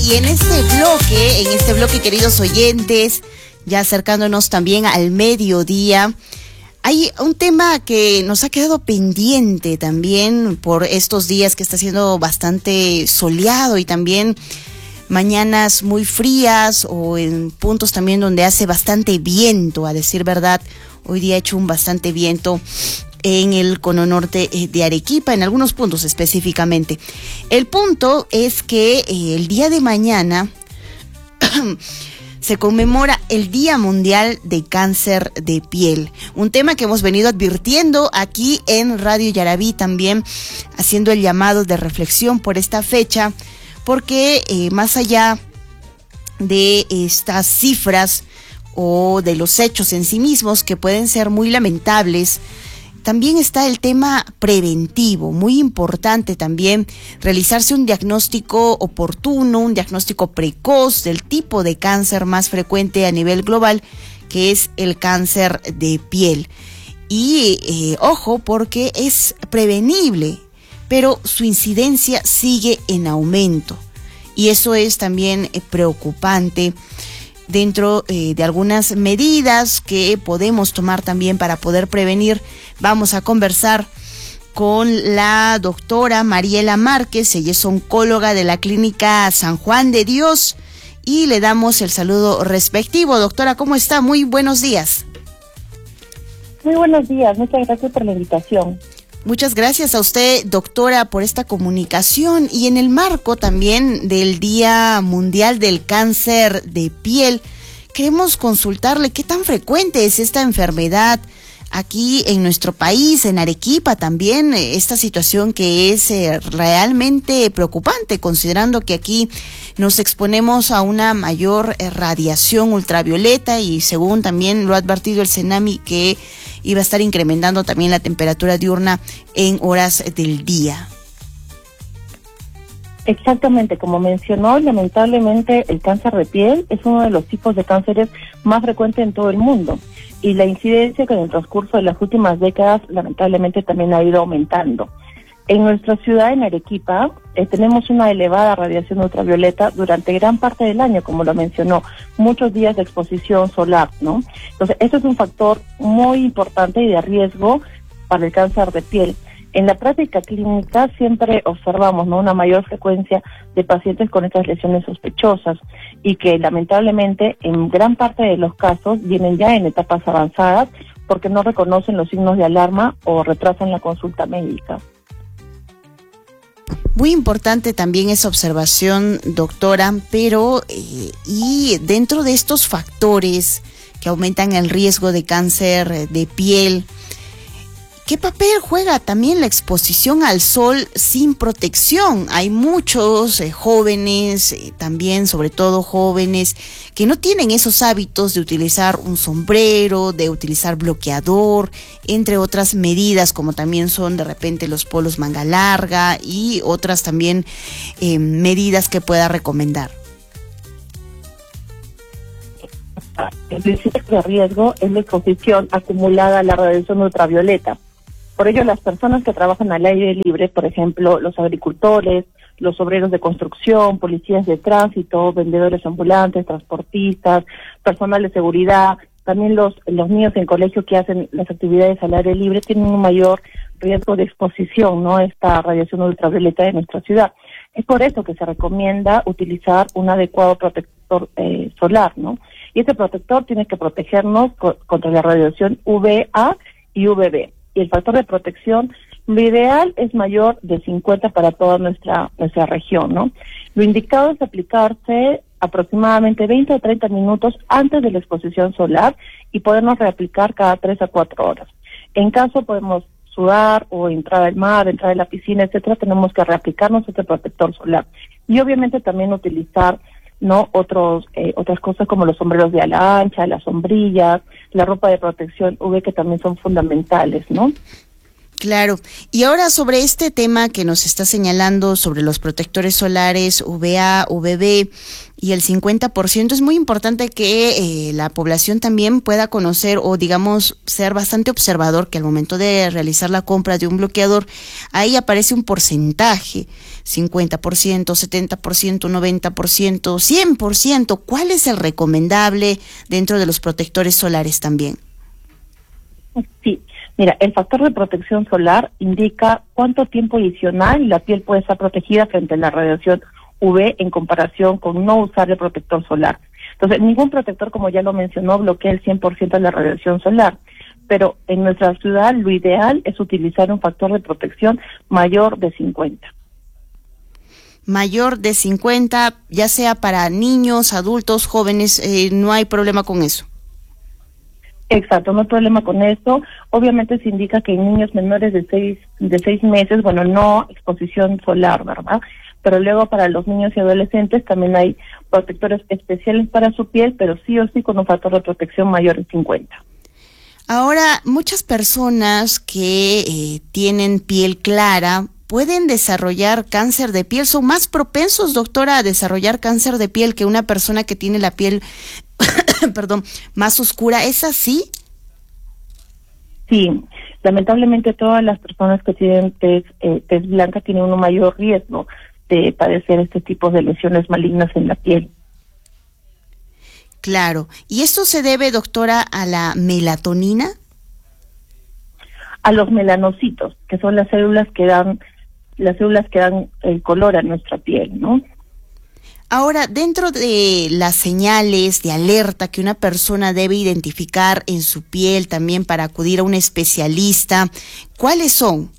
Y en este bloque, queridos oyentes, ya acercándonos también al mediodía, hay un tema que nos ha quedado pendiente también por estos días que está siendo bastante soleado y también mañanas muy frías o en puntos también donde hace bastante viento, a decir verdad. Hoy día ha hecho un bastante viento en el cono norte de Arequipa, en algunos puntos específicamente. El punto es que el día de mañana se conmemora el Día Mundial de Cáncer de Piel, un tema que hemos venido advirtiendo aquí en Radio Yarabí, también haciendo el llamado de reflexión por esta fecha, porque más allá de estas cifras o de los hechos en sí mismos que pueden ser muy lamentables, también está el tema preventivo, muy importante también realizarse un diagnóstico oportuno, un diagnóstico precoz del tipo de cáncer más frecuente a nivel global, que es el cáncer de piel. Y ojo, porque es prevenible, pero su incidencia sigue en aumento. Y eso es también preocupante dentro de algunas medidas que podemos tomar también para poder prevenir. Vamos a conversar con la doctora Mariela Márquez, ella es oncóloga de la Clínica San Juan de Dios y le damos el saludo respectivo. Doctora, ¿cómo está? Muy buenos días. Muy buenos días, muchas gracias por la invitación. Muchas gracias a usted, doctora, por esta comunicación. Y en el marco también del Día Mundial del Cáncer de Piel, queremos consultarle qué tan frecuente es esta enfermedad aquí en nuestro país, en Arequipa también, esta situación que es realmente preocupante, considerando que aquí nos exponemos a una mayor radiación ultravioleta y según también lo ha advertido el CENAMI que iba a estar incrementando también la temperatura diurna en horas del día. Exactamente, como mencionó, lamentablemente el cáncer de piel es uno de los tipos de cánceres más frecuentes en todo el mundo y la incidencia que en el transcurso de las últimas décadas lamentablemente también ha ido aumentando. En nuestra ciudad, en Arequipa, tenemos una elevada radiación ultravioleta durante gran parte del año, como lo mencionó, muchos días de exposición solar, ¿no? Entonces, esto es un factor muy importante y de riesgo para el cáncer de piel. En la práctica clínica siempre observamos, ¿no?, una mayor frecuencia de pacientes con estas lesiones sospechosas y que lamentablemente en gran parte de los casos vienen ya en etapas avanzadas porque no reconocen los signos de alarma o retrasan la consulta médica. Muy importante también esa observación, doctora, pero y dentro de estos factores que aumentan el riesgo de cáncer de piel, ¿qué papel juega también la exposición al sol sin protección? Hay muchos jóvenes, también sobre todo jóvenes, que no tienen esos hábitos de utilizar un sombrero, de utilizar bloqueador, entre otras medidas como también son de repente los polos manga larga y otras también medidas que pueda recomendar. El principio de riesgo es la exposición acumulada a la radiación ultravioleta. Por ello, las personas que trabajan al aire libre, por ejemplo, los agricultores, los obreros de construcción, policías de tránsito, vendedores ambulantes, transportistas, personal de seguridad, también los niños en colegio que hacen las actividades al aire libre tienen un mayor riesgo de exposición, ¿no?, a esta radiación ultravioleta de nuestra ciudad. Es por eso que se recomienda utilizar un adecuado protector solar, ¿no? Y ese protector tiene que protegernos contra la radiación UVA y UVB. Y el factor de protección, lo ideal es mayor de 50 para toda nuestra región, ¿no? Lo indicado es aplicarse aproximadamente 20 o 30 minutos antes de la exposición solar y podernos reaplicar cada 3 a 4 horas. En caso podemos sudar o entrar al mar, entrar a la piscina, etcétera, tenemos que reaplicarnos este protector solar. Y obviamente también utilizar, ¿no?, otras cosas como los sombreros de ala ancha, las sombrillas, la ropa de protección UV que también son fundamentales, ¿no? Claro. Y ahora sobre este tema que nos está señalando sobre los protectores solares UVA, UVB y el 50%, es muy importante que la población también pueda conocer o digamos ser bastante observador que al momento de realizar la compra de un bloqueador, ahí aparece un porcentaje, 50%, 70%, 90%, 100%. ¿Cuál es el recomendable dentro de los protectores solares también? Sí. Mira, el factor de protección solar indica cuánto tiempo adicional la piel puede estar protegida frente a la radiación UV en comparación con no usar el protector solar. Entonces, ningún protector, como ya lo mencionó, bloquea el 100% de la radiación solar, pero en nuestra ciudad lo ideal es utilizar un factor de protección mayor de 50. Mayor de 50, ya sea para niños, adultos, jóvenes, no hay problema con eso. Exacto, no hay problema con esto. Obviamente se indica que en niños menores de seis meses, bueno, no exposición solar, ¿verdad? Pero luego para los niños y adolescentes también hay protectores especiales para su piel, pero sí o sí con un factor de protección mayor de 50. Ahora, muchas personas que tienen piel clara pueden desarrollar cáncer de piel. ¿Son más propensos, doctora, a desarrollar cáncer de piel que una persona que tiene la piel perdón, más oscura? ¿Es así? Sí, lamentablemente todas las personas que tienen tez blanca tienen un mayor riesgo de padecer este tipo de lesiones malignas en la piel. Claro. ¿Y esto se debe, doctora, a la melatonina? A los melanocitos, que son las células que dan el color a nuestra piel, ¿no? Ahora, dentro de las señales de alerta que una persona debe identificar en su piel también para acudir a un especialista, ¿cuáles son?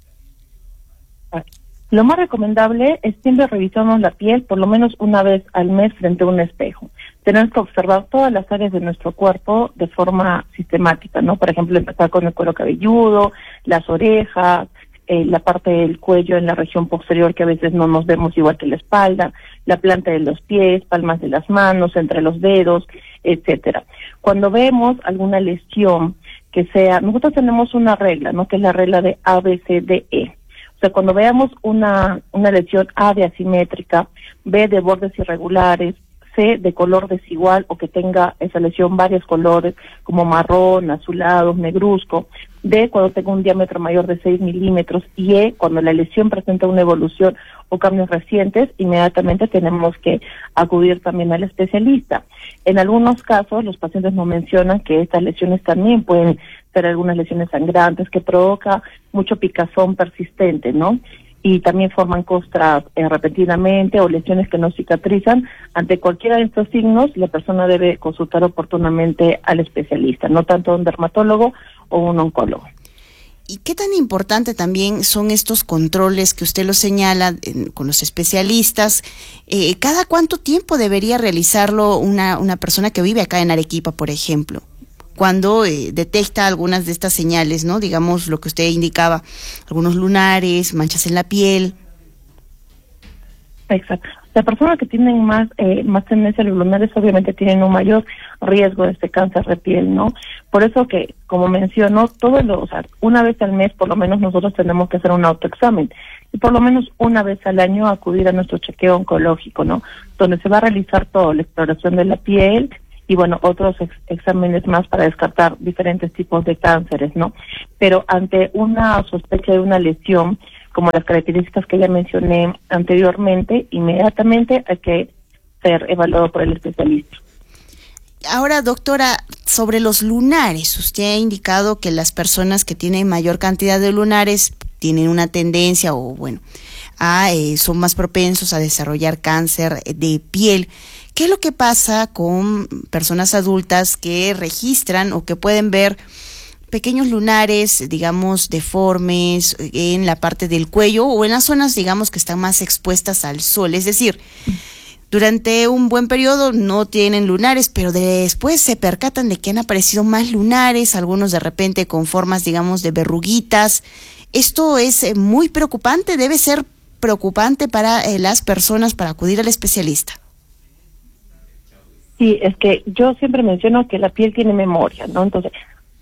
Lo más recomendable es siempre revisarnos la piel por lo menos una vez al mes frente a un espejo. Tenemos que observar todas las áreas de nuestro cuerpo de forma sistemática, ¿no? Por ejemplo, empezar con el cuero cabelludo, las orejas, la parte del cuello en la región posterior que a veces no nos vemos igual que la espalda, la planta de los pies, palmas de las manos, entre los dedos, etcétera. Cuando vemos alguna lesión que sea, nosotros tenemos una regla, ¿no? Que es la regla de ABCDE. O sea, cuando veamos una lesión A de asimétrica, B de bordes irregulares, C de color desigual o que tenga esa lesión varios colores como marrón, azulado, negruzco, D cuando tenga un diámetro mayor de 6 milímetros y E cuando la lesión presenta una evolución o cambios recientes, inmediatamente tenemos que acudir también al especialista. En algunos casos los pacientes nos mencionan que estas lesiones también pueden ser algunas lesiones sangrantes que provoca mucho picazón persistente, ¿no? Y también forman costras repentinamente o lesiones que no cicatrizan. Ante cualquiera de estos signos, la persona debe consultar oportunamente al especialista, no tanto a un dermatólogo o un oncólogo. ¿Y qué tan importante también son estos controles que usted los señala con los especialistas? ¿Cada cuánto tiempo debería realizarlo una persona que vive acá en Arequipa, por ejemplo? Cuando detecta algunas de estas señales, ¿no? Digamos lo que usted indicaba, algunos lunares, manchas en la piel. Exacto. Las personas que tienen más tendencia a los lunares obviamente tienen un mayor riesgo de este cáncer de piel, ¿no? Por eso que, como menciono, una vez al mes por lo menos nosotros tenemos que hacer un autoexamen y por lo menos una vez al año acudir a nuestro chequeo oncológico, ¿no? Donde se va a realizar todo, la exploración de la piel y bueno, otros exámenes más para descartar diferentes tipos de cánceres, ¿no? Pero ante una sospecha de una lesión, como las características que ya mencioné anteriormente, inmediatamente hay que ser evaluado por el especialista. Ahora, doctora, sobre los lunares, usted ha indicado que las personas que tienen mayor cantidad de lunares tienen una tendencia son más propensos a desarrollar cáncer de piel. ¿Qué es lo que pasa con personas adultas que registran o que pueden ver pequeños lunares, digamos, deformes en la parte del cuello o en las zonas, digamos, que están más expuestas al sol? Es decir, durante un buen periodo no tienen lunares, pero después se percatan de que han aparecido más lunares, algunos de repente con formas, digamos, de verruguitas. Esto es muy preocupante, debe ser preocupante para las personas para acudir al especialista. Sí, es que yo siempre menciono que la piel tiene memoria, ¿no? Entonces,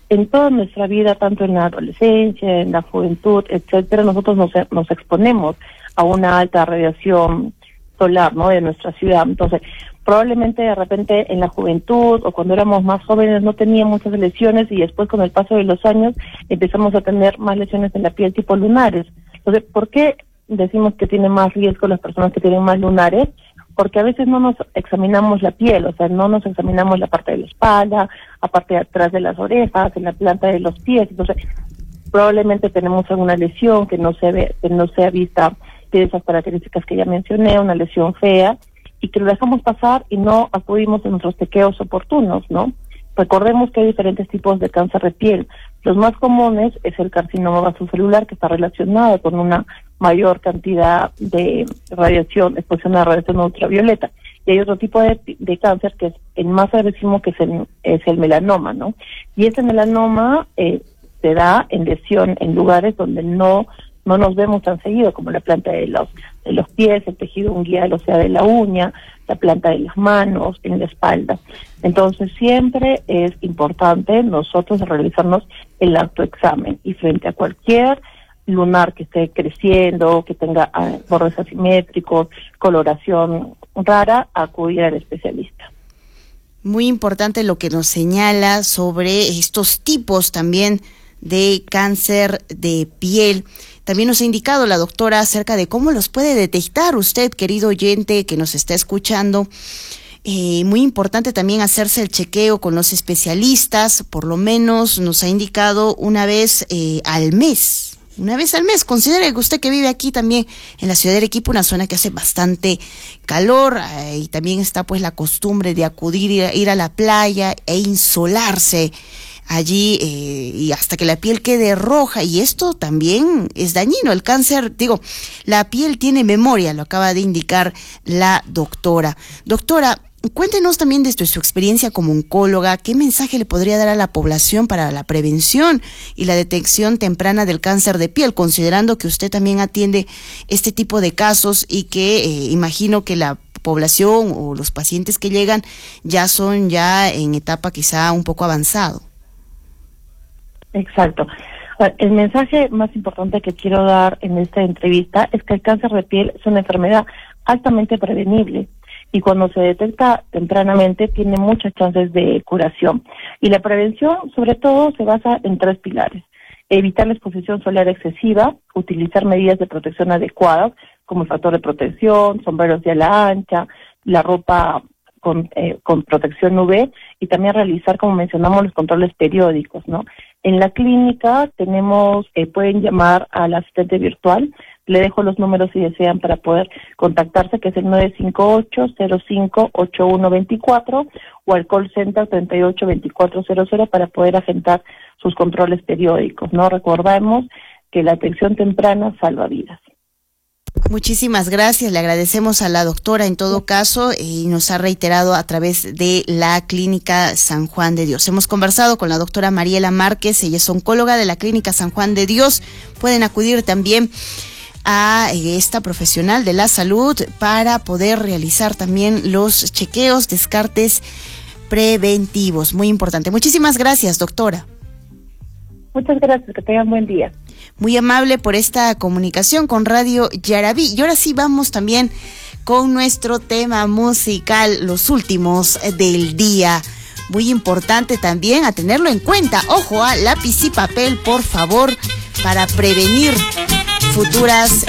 en toda nuestra vida, tanto en la adolescencia, en la juventud, etcétera, nosotros nos exponemos a una alta radiación solar, ¿no?, de nuestra ciudad. Entonces, probablemente de repente en la juventud o cuando éramos más jóvenes no teníamos muchas lesiones y después con el paso de los años empezamos a tener más lesiones en la piel tipo lunares. Entonces, ¿por qué decimos que tienen más riesgo las personas que tienen más lunares? Porque a veces no nos examinamos la piel, o sea, no nos examinamos la parte de la espalda, la parte de atrás de las orejas, en la planta de los pies. Entonces, probablemente tenemos alguna lesión que no se ve, que no sea vista, tiene esas características que ya mencioné, una lesión fea, y que lo dejamos pasar y no acudimos a nuestros chequeos oportunos, ¿no? Recordemos que hay diferentes tipos de cáncer de piel. Los más comunes es el carcinoma vasocelular, que está relacionado con una mayor cantidad de radiación, exposición a radiación ultravioleta. Y hay otro tipo de cáncer que es el más agresivo, que es el melanoma, ¿no? Y ese melanoma se da en lesión en lugares donde no nos vemos tan seguido, como la planta de los pies, el tejido unguial, o sea, de la uña, la planta de las manos, en la espalda. Entonces, siempre es importante nosotros realizarnos el autoexamen y frente a cualquier lunar que esté creciendo, que tenga bordes asimétricos, coloración rara, acudir al especialista. Muy importante lo que nos señala sobre estos tipos también de cáncer de piel. También nos ha indicado la doctora acerca de cómo los puede detectar usted, querido oyente que nos está escuchando. Muy importante también hacerse el chequeo con los especialistas, por lo menos nos ha indicado una vez al mes. Una vez al mes. Considere que usted que vive aquí también en la ciudad de Arequipa, una zona que hace bastante calor, y también está pues la costumbre de acudir, ir a la playa e insolarse allí y hasta que la piel quede roja, y esto también es dañino. El cáncer, la piel tiene memoria, lo acaba de indicar la doctora. Doctora, cuéntenos también desde su experiencia como oncóloga, ¿qué mensaje le podría dar a la población para la prevención y la detección temprana del cáncer de piel, considerando que usted también atiende este tipo de casos y que imagino que la población o los pacientes que llegan son en etapa quizá un poco avanzado? Exacto. El mensaje más importante que quiero dar en esta entrevista es que el cáncer de piel es una enfermedad altamente prevenible y cuando se detecta tempranamente tiene muchas chances de curación. Y la prevención, sobre todo, se basa en 3 pilares. Evitar la exposición solar excesiva, utilizar medidas de protección adecuadas, como el factor de protección, sombreros de ala ancha, la ropa con protección UV, y también realizar, como mencionamos, los controles periódicos, ¿no? En la clínica pueden llamar al asistente virtual. Le dejo los números si desean para poder contactarse, que es el 958-05-8124 o al call center 382400 para poder agendar sus controles periódicos, ¿no? Recordemos que la atención temprana salva vidas. Muchísimas gracias, le agradecemos a la doctora en todo caso y nos ha reiterado a través de la Clínica San Juan de Dios. Hemos conversado con la doctora Mariela Márquez, ella es oncóloga de la Clínica San Juan de Dios. Pueden acudir también a esta profesional de la salud para poder realizar también los chequeos, descartes preventivos. Muy importante. Muchísimas gracias, doctora. Muchas gracias, que tengan buen día. Muy amable por esta comunicación con Radio Yarabí. Y ahora sí vamos también con nuestro tema musical, los últimos del día. Muy importante también a tenerlo en cuenta. Ojo, lápiz y papel, por favor, para prevenir futuras